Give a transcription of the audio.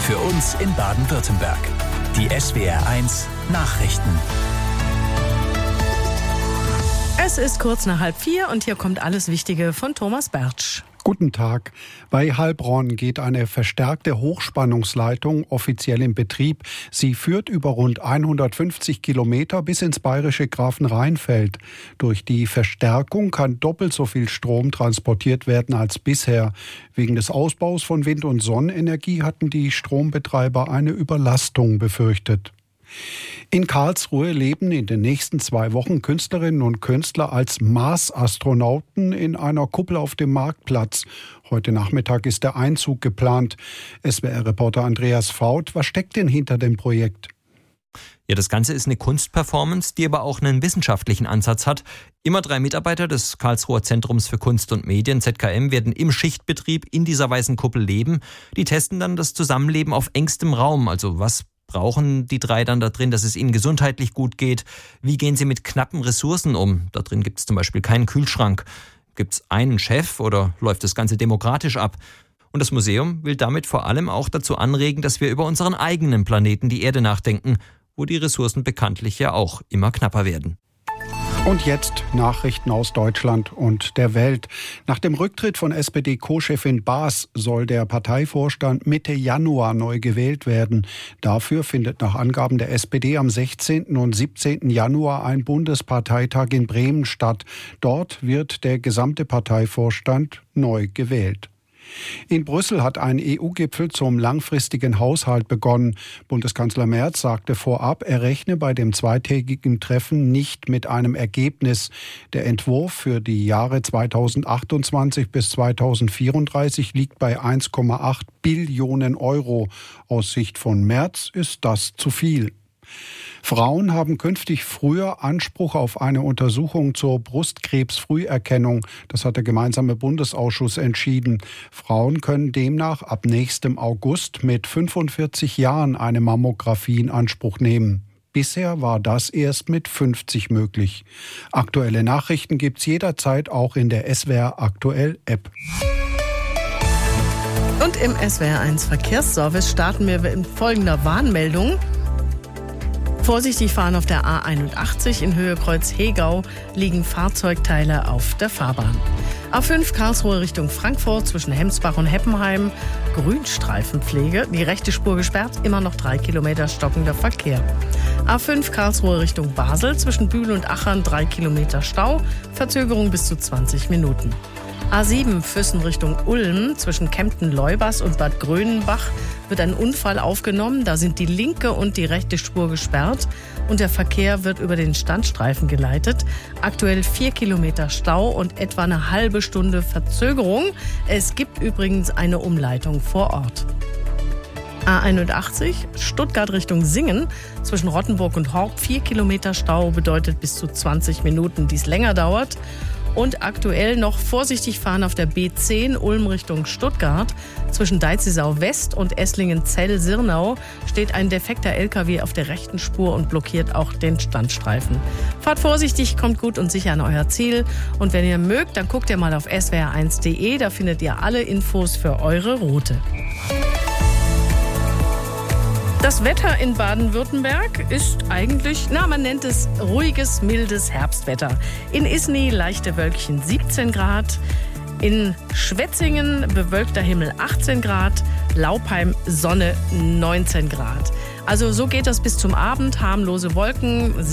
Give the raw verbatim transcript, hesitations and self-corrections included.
Für uns in Baden-Württemberg. Die S W R eins Nachrichten. Es ist kurz nach halb vier und hier kommt alles Wichtige von Thomas Bertsch. Guten Tag. Bei Heilbronn geht eine verstärkte Hochspannungsleitung offiziell in Betrieb. Sie führt über rund hundertfünfzig Kilometer bis ins bayerische Grafenrheinfeld. Durch die Verstärkung kann doppelt so viel Strom transportiert werden als bisher. Wegen des Ausbaus von Wind- und Sonnenenergie hatten die Strombetreiber eine Überlastung befürchtet. In Karlsruhe leben in den nächsten zwei Wochen Künstlerinnen und Künstler als Mars-Astronauten in einer Kuppel auf dem Marktplatz. Heute Nachmittag ist der Einzug geplant. S W R-Reporter Andreas Faut, was steckt denn hinter dem Projekt? Ja, das Ganze ist eine Kunstperformance, die aber auch einen wissenschaftlichen Ansatz hat. Immer drei Mitarbeiter des Karlsruher Zentrums für Kunst und Medien, Z K M, werden im Schichtbetrieb in dieser weißen Kuppel leben. Die testen dann das Zusammenleben auf engstem Raum, also was brauchen die drei dann da drin, dass es ihnen gesundheitlich gut geht? Wie gehen sie mit knappen Ressourcen um? Da drin gibt es zum Beispiel keinen Kühlschrank. Gibt es einen Chef oder läuft das Ganze demokratisch ab? Und das Museum will damit vor allem auch dazu anregen, dass wir über unseren eigenen Planeten, die Erde, nachdenken, wo die Ressourcen bekanntlich ja auch immer knapper werden. Und jetzt Nachrichten aus Deutschland und der Welt. Nach dem Rücktritt von S P D-Co-Chefin Baas soll der Parteivorstand Mitte Januar neu gewählt werden. Dafür findet nach Angaben der S P D am sechzehnten und siebzehnten Januar ein Bundesparteitag in Bremen statt. Dort wird der gesamte Parteivorstand neu gewählt. In Brüssel hat ein E U-Gipfel zum langfristigen Haushalt begonnen. Bundeskanzler Merz sagte vorab, er rechne bei dem zweitägigen Treffen nicht mit einem Ergebnis. Der Entwurf für die Jahre zweitausendachtundzwanzig bis zweitausendvierunddreißig liegt bei eins Komma acht Billionen Euro. Aus Sicht von Merz ist das zu viel. Frauen haben künftig früher Anspruch auf eine Untersuchung zur Brustkrebsfrüherkennung. Das hat der gemeinsame Bundesausschuss entschieden. Frauen können demnach ab nächstem August mit fünfundvierzig Jahren eine Mammographie in Anspruch nehmen. Bisher war das erst mit fünfzig möglich. Aktuelle Nachrichten gibt's jederzeit auch in der S W R Aktuell App. Und im S W R eins Verkehrsservice starten wir in folgender Warnmeldung. Vorsichtig fahren auf der A einundachtzig in Höhe Kreuz-Hegau liegen Fahrzeugteile auf der Fahrbahn. A fünf Karlsruhe Richtung Frankfurt zwischen Hemsbach und Heppenheim. Grünstreifenpflege, die rechte Spur gesperrt, immer noch drei Kilometer stockender Verkehr. A fünf Karlsruhe Richtung Basel zwischen Bühl und Achern drei Kilometer Stau, Verzögerung bis zu zwanzig Minuten. A sieben Füssen Richtung Ulm zwischen Kempten-Leubers und Bad Grönenbach wird ein Unfall aufgenommen. Da sind die linke und die rechte Spur gesperrt und der Verkehr wird über den Standstreifen geleitet. Aktuell vier Kilometer Stau und etwa eine halbe Stunde Verzögerung. Es gibt übrigens eine Umleitung vor Ort. A einundachtzig Stuttgart Richtung Singen zwischen Rottenburg und Horb vier Kilometer Stau bedeutet bis zu zwanzig Minuten, die es länger dauert. Und aktuell noch vorsichtig fahren auf der B zehn Ulm Richtung Stuttgart. Zwischen Deizisau West und Esslingen-Zell-Sirnau steht ein defekter L K W auf der rechten Spur und blockiert auch den Standstreifen. Fahrt vorsichtig, kommt gut und sicher an euer Ziel. Und wenn ihr mögt, dann guckt ihr mal auf S W R eins punkt de, da findet ihr alle Infos für eure Route. Das Wetter in Baden-Württemberg ist eigentlich, na, man nennt es ruhiges, mildes Herbstwetter. In Isny leichte Wölkchen siebzehn Grad, in Schwetzingen bewölkter Himmel achtzehn Grad, Laupheim Sonne neunzehn Grad. Also so geht das bis zum Abend, harmlose Wolken.